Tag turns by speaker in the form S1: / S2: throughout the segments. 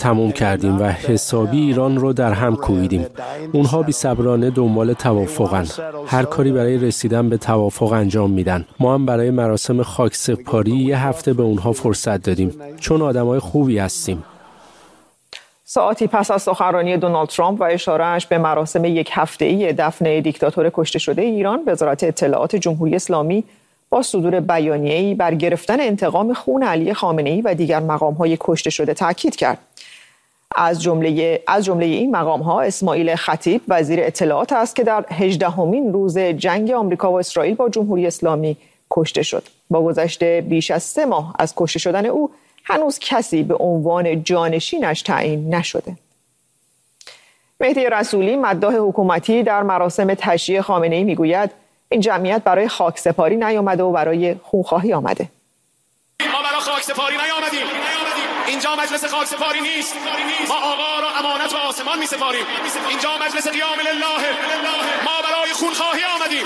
S1: تموم کردیم و حسابی ایران رو در هم کوبیدیم. اونها بی‌صبرانه دنبال توافقن. هر کاری برای رسیدن به توافق انجام میدن. ما هم برای مراسم خاکسپاری یه هفته به اونها فرصت دادیم چون آدمای خوبی هستیم.
S2: ساعتی پس از سخنرانی دونالد ترامپ و اشاره‌اش به مراسم یک هفته‌ای دفن دیکتاتور کشته شده ایران، وزارت اطلاعات جمهوری اسلامی با صدور بیانیه‌ای بر گرفتن انتقام خون علی خامنه‌ای و دیگر مقام‌های کشته شده تاکید کرد. از جمله این مقام‌ها اسماعیل خطیب وزیر اطلاعات است که در 18مین روز جنگ آمریکا و اسرائیل با جمهوری اسلامی کشته شد. با گذشت بیش از 3 ماه از کشته شدن او هنوز کسی به عنوان جانشینش تعیین نشده. مهدی رسولی مداح حکومتی در مراسم تشییع خامنه‌ای میگوید این جمعیت برای خاکسپاری نیامده و برای خونخواهی آمده.
S3: ما برای خاکسپاری نیامدیم. اینجا مجلس خاکسپاری نیست. ما آقا را امانت و آسمان می‌سپاریم. اینجا مجلس قیام لله. ما برای خونخواهی آمدیم.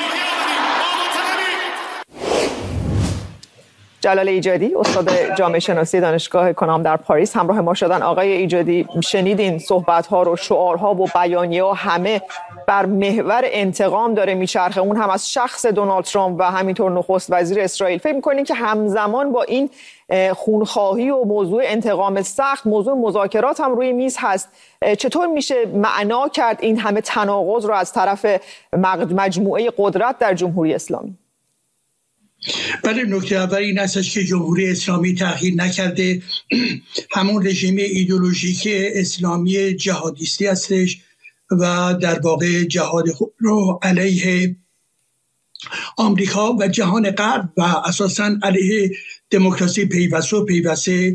S2: جلال ایجادی استاد جامعه شناسی دانشگاه کنام در پاریس همراه ما شدن. آقای ایجادی، شنیدین صحبت‌ها رو، شعارها و بیانیه‌ها همه بر محور انتقام داره میچرخه، اون هم از شخص دونالد ترامپ و همینطور نخست وزیر اسرائیل. فکر می‌کنین که همزمان با این خونخواهی و موضوع انتقام سخت، موضوع مذاکرات هم روی میز هست، چطور میشه معنا کرد این همه تناقض رو از طرف مجموعه قدرت در جمهوری اسلامی؟
S4: بله، نکته اول این هستش که جمهوری اسلامی تغییر نکرده. همون رژیم ایدئولوژیک اسلامی جهادیستی هستش و در واقع جهاد خود رو علیه آمریکا و جهان غرب و اساساً علیه دموکراسی پیوسته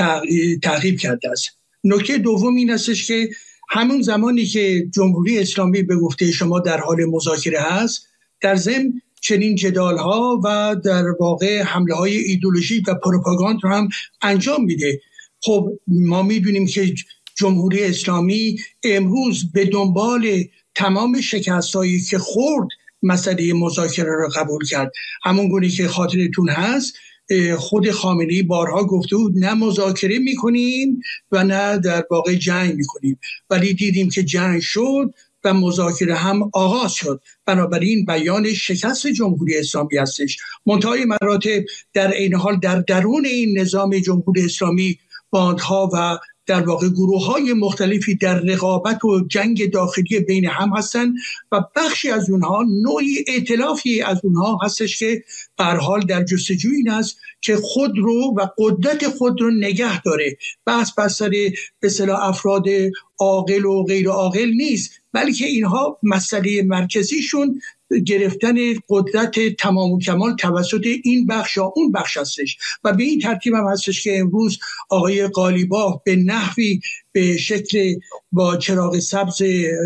S4: تعقیب کرده است. نکته دوم این هستش که همون زمانی که جمهوری اسلامی به گفته شما در حال مذاکره هست، در ضمن چنین جدال‌ها و در واقع حمله‌های ایدئولوژیک و پروپاگاند رو هم انجام میده. خب ما میدونیم که جمهوری اسلامی امروز به دنبال تمام شکست‌هایی که خورد مسئله مذاکره را قبول کرد. همون گونه که خاطرتون هست خود خامنه‌ای بارها گفته بود نه مذاکره میکنیم و نه در واقع جنگ میکنیم، ولی دیدیم که جنگ شد و مذاکره هم آغاز شد. بنابراین بیان شکست جمهوری اسلامی هستش. منتهای مراتب در این حال در درون این نظام جمهوری اسلامی باندها و در واقع گروه‌های مختلفی در رقابت و جنگ داخلی بین هم هستند و بخشی از اونها، نوعی ائتلافی از اونها هستش که به هر حال در جستجوی این است که خود رو و قدرت خود رو نگه داره. بس سر به اصطلاح افراد عاقل و غیر عاقل نیست، بلکه اینها مسئله مرکزیشون گرفتن قدرت تمام و کمال توسط این بخش یا اون بخش هستش و به این ترتیب هم هستش که امروز آقای قالیباف به نحوی به شکل با چراغ سبز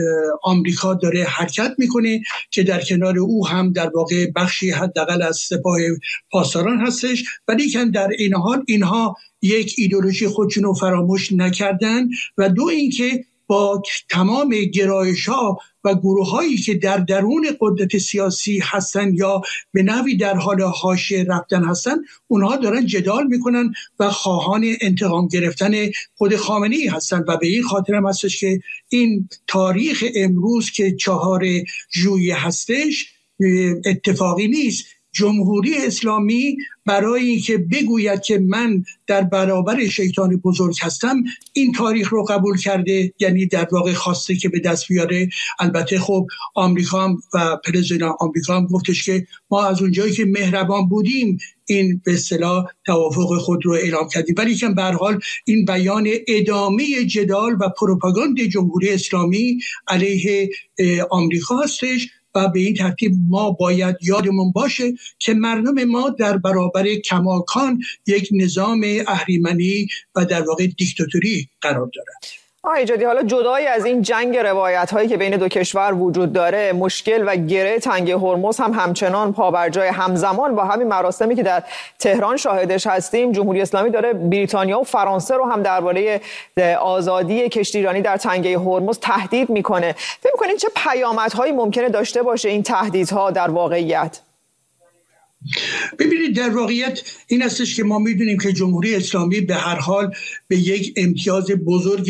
S4: آمریکا داره حرکت میکنه که در کنار او هم در واقع بخشی حداقل از سپاه پاسداران هستش، ولی که در این حال اینها یک ایدئولوژی خودشون رو فراموش نکردن و دو اینکه با تمام گرایش‌ها و گروه‌هایی که در درون قدرت سیاسی هستن یا به نوعی در حال حاشیه رفتن هستن، اونها دارن جدال میکنن و خواهان انتقام گرفتن خود خامنه‌ای هستن و به این خاطر هم هستش که این تاریخ امروز که 4 ژوئیه هستش اتفاقی نیست. جمهوری اسلامی برای اینکه بگوید که من در برابر شیطان بزرگ هستم این تاریخ رو قبول کرده، یعنی در واقع خواسته که به دست بیاره. البته خب آمریکا هم و پرزیدنت آمریکا هم گفتش که ما از اونجایی که مهربان بودیم این به اصطلاح توافق خود رو اعلام کردیم، ولی که به هر حال این بیان ادامه جدال و پروپاگاند جمهوری اسلامی علیه آمریکا هستش و به این ترتیب ما باید یادمون باشه که مردم ما در برابر کماکان یک نظام اهریمنی و در واقع دیکتاتوری قرار دارند.
S2: ایجادی، حالا جدای از این جنگ روایت هایی که بین دو کشور وجود داره، مشکل و گره تنگه هرمز هم همچنان پابرجای. همزمان با همین مراسمی که در تهران شاهدش هستیم، جمهوری اسلامی داره بریتانیا و فرانسه رو هم درباره آزادی کشتیرانی در تنگه هرمز تهدید میکنه. فکر میکنید چه پیامدهایی ممکنه داشته باشه این تهدیدها در واقعیت؟
S4: ببینید، در واقعیت این هستش که ما میدونیم که جمهوری اسلامی به هر حال به یک امتیاز بزرگ